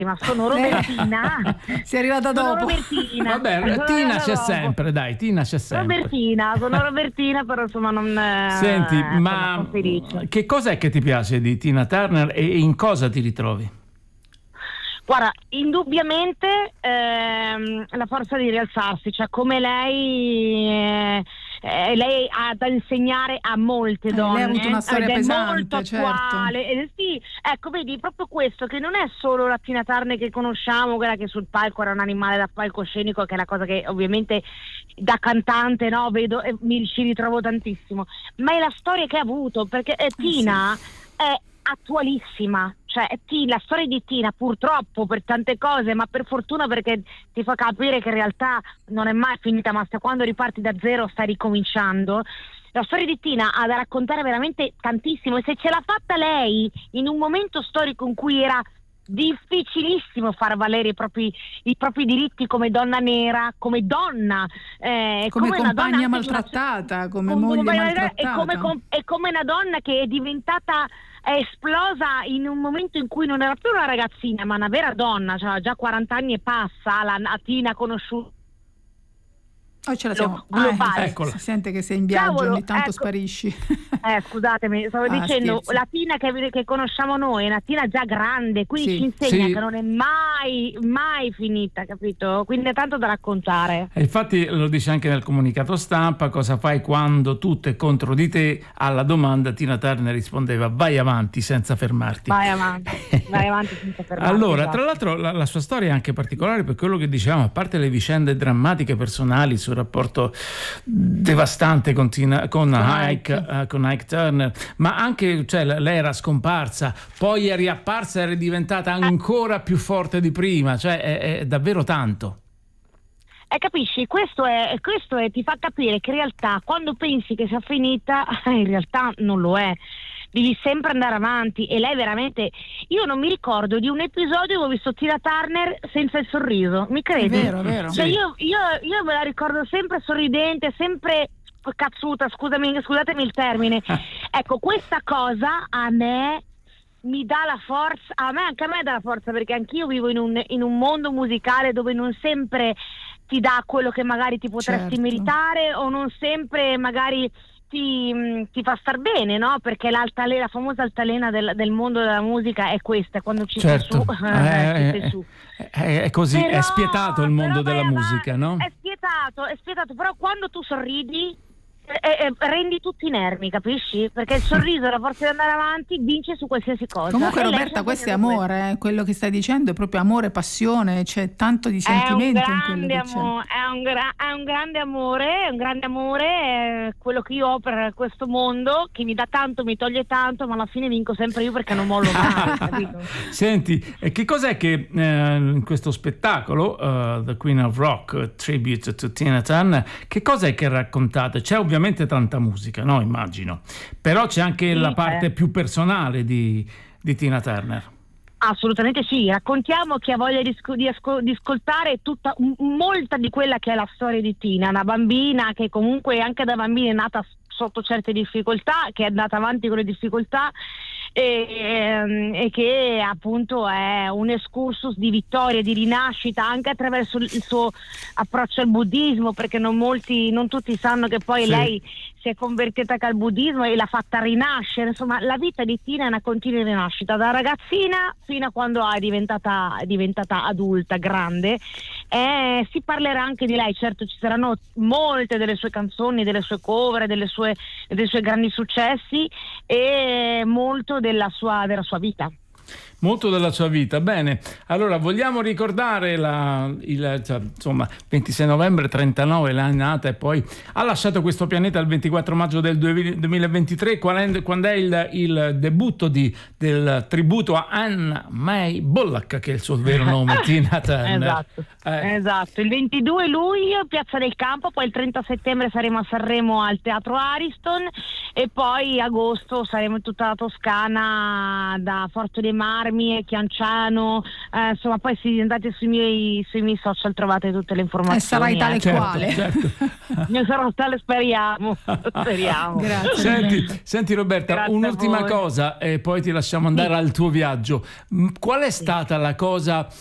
Ma sono Robertina. Sei arrivata dopo. Robertina. Vabbè, Tina c'è sempre, dai, Tina c'è sempre. Sono Robertina, però insomma non. Senti, insomma, sono ma felice. che cos'è che ti piace di Tina Turner e in cosa ti ritrovi? Guarda, indubbiamente la forza di rialzarsi, cioè come lei ha da insegnare a molte donne. Lei ha avuto una storia ed è pesante, molto attuale. Sì, ecco, vedi, proprio questo, che non è solo la Tina Turner che conosciamo, quella che sul palco era un animale da palcoscenico, che è la cosa che ovviamente da cantante, no, vedo e ci ritrovo tantissimo, ma è la storia che ha avuto, perché Tina è attualissima, cioè la storia di Tina purtroppo per tante cose, ma per fortuna perché ti fa capire che in realtà non è mai finita, ma quando riparti da zero stai ricominciando. La storia di Tina ha da raccontare veramente tantissimo, e se ce l'ha fatta lei in un momento storico in cui era difficilissimo far valere i propri diritti come donna nera, come donna, come una compagna donna maltrattata, come moglie maltrattata, e come una donna che è esplosa in un momento in cui non era più una ragazzina ma una vera donna, cioè già 40 anni e passa, la Tina conosciuta. Oh, ce la siamo. Globale. Si sente che sei in viaggio, Cavolo, ogni tanto ecco. sparisci. Scusatemi, stavo dicendo, scherzi. la Tina che conosciamo noi è una Tina già grande, quindi Sì. ci insegna Sì. che non è mai finita, capito? Quindi è tanto da raccontare. E infatti lo dice anche nel comunicato stampa: cosa fai quando tutto è contro di te? Alla domanda Tina Turner rispondeva: vai avanti senza fermarti. Vai avanti senza fermarti. Allora, esatto. tra l'altro la sua storia è anche particolare per quello che dicevamo, a parte le vicende drammatiche personali, il suo rapporto devastante con Ike Turner, ma anche, cioè, lei era scomparsa, poi è riapparsa e è diventata ancora più forte di prima, cioè è davvero tanto. Capisci, questo è, ti fa capire che in realtà quando pensi che sia finita, in realtà non lo è. Devi sempre andare avanti, e lei veramente, io non mi ricordo di un episodio dove ho visto Tina Turner senza il sorriso, mi credi? È vero. Cioè Sì. io me la ricordo sempre sorridente, sempre cazzuta, scusatemi il termine. Ecco, questa cosa a me mi dà la forza, anche a me dà la forza, perché anch'io vivo in un mondo musicale dove non sempre ti dà quello che magari ti potresti Certo. meritare, o non sempre magari ti fa star bene, no? Perché la famosa altalena del mondo della musica è questa, quando ci Certo. sei su. È così, Però, è spietato il mondo però della vai musica, no? È spietato, però quando tu sorridi rendi tutti inermi, capisci? Perché il sorriso e la forza di andare avanti vince su qualsiasi cosa. Comunque E lei Roberta, sta questo è facendo amore, quello che stai dicendo è proprio amore, passione, c'è tanto di sentimento in quello che c'è. È un grande amore, è quello che io ho per questo mondo, che mi dà tanto, mi toglie tanto, ma alla fine vinco sempre io perché non mollo mai, capito? Senti, e che cos'è che in questo spettacolo The Queen of Rock Tribute to Tina Turner, che cos'è che raccontate? C'è ovviamente tanta musica, no? Immagino, però c'è anche la parte più personale di Tina Turner. Assolutamente sì, raccontiamo, chi ha voglia di ascoltare molta di quella che è la storia di Tina, una bambina che comunque anche da bambina è nata sotto certe difficoltà, che è andata avanti con le difficoltà, e che appunto è un excursus di vittoria, di rinascita, anche attraverso il suo approccio al buddismo, perché non tutti sanno che poi lei si è convertita al buddismo e l'ha fatta rinascere. Insomma, la vita di Tina è una continua rinascita, da ragazzina fino a quando è diventata adulta, grande. Si parlerà anche di lei, certo ci saranno molte delle sue canzoni, delle sue cover, dei suoi grandi successi, e molto della sua vita. Molto della sua vita. Bene, allora vogliamo ricordare 26 novembre 39 l'è nata, e poi ha lasciato questo pianeta il 24 maggio del 2023, quando è il debutto del tributo a Anna May Bullock, che è il suo vero nome, Tina Turner. Esatto, il 22 luglio Piazza del Campo, poi il 30 settembre saremo a Sanremo al Teatro Ariston, e poi agosto saremo in tutta la Toscana, da Forte dei Marmi Armi, Chianciano, insomma poi se andate sui miei social trovate tutte le informazioni. E sarai tale quale. Certo. Io sarò tale, speriamo. Grazie. Senti Roberta, Grazie un'ultima cosa e poi ti lasciamo andare al tuo viaggio. Qual è stata la cosa